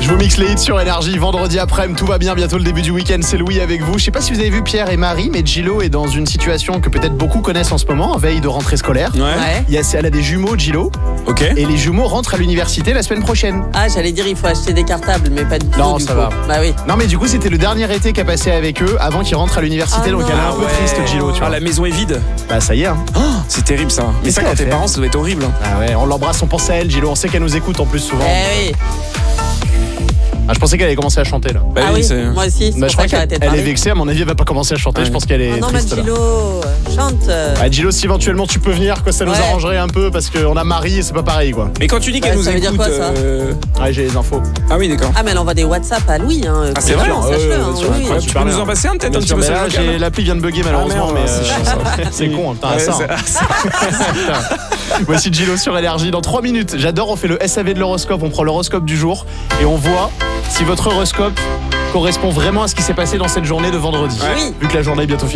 Je vous mixe les hits sur Énergie, vendredi après-midi, tout va bien, bientôt le début du week-end, c'est Louis avec vous. Je sais pas si vous avez vu Pierre et Marie, mais Gillo est dans une situation que peut-être beaucoup connaissent en ce moment, en veille de rentrée scolaire. Ouais. Elle a des jumeaux, Gillo, Ok. et les jumeaux rentrent à l'université la semaine prochaine. Ah, j'allais dire, il faut acheter des cartables, mais pas du tout. Non, du ça coup. va. Bah oui. Non mais du coup c'était le dernier été qu'a passé avec eux avant qu'ils rentrent à l'université, Ah donc non. elle est un peu triste Gillo, tu vois. La maison est vide. Bah ça y est hein. C'est terrible ça. Mais Qu'est-ce ça, quand qu'elle t'es fait parents, ça doit être horrible. Ah ouais, on l'embrasse, on pense à elle Gillo, on sait qu'elle nous écoute en plus souvent. Eh oui. Ah, je pensais qu'elle allait commencer à chanter là. Bah Ah oui, c'est... moi aussi. C'est Bah, pour je ça crois que j'ai arrêté de qu'elle est parler. vexée, à mon avis elle va pas commencer à chanter, Ouais. je pense qu'elle est Oh non, triste là. Gillo, chante. Ah, Gillo, si éventuellement tu peux venir, quoi, ça nous Ouais. arrangerait un peu parce qu'on a Marie et c'est pas pareil quoi. Mais quand tu dis qu'elle Ouais, nous ça veut dire écoute... quoi, ça Ouais, j'ai les infos. Ah oui, d'accord. Ah, mais elle envoie des WhatsApp à Louis. Hein, Ah, c'est vrai, sache-le, bien hein, sûr, oui. incroyable. Tu super peux nous bien. en passer un peut-être un Bien petit sûr, mais message là, vocal l'appli vient de bugger malheureusement, merde, mais c'est chiant, ça. c'est con, putain, Ouais, ça. Voici Gillo sur Énergie dans 3 minutes. J'adore, on fait le SAV de l'horoscope, on prend l'horoscope du jour et on voit si votre horoscope correspond vraiment à ce qui s'est passé dans cette journée de vendredi. Oui. Vu que la journée est bientôt finie.